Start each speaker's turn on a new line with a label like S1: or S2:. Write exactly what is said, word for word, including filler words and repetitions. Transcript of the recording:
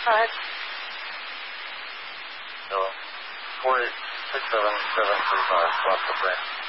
S1: Five.
S2: So, four eight six seven seven three five, lost the brain.